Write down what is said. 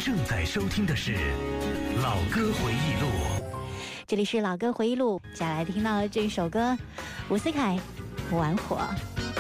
正在收听的是《老歌回忆录》， 这里是老歌回忆录，接下来听到这首歌，伍思凯《玩火》。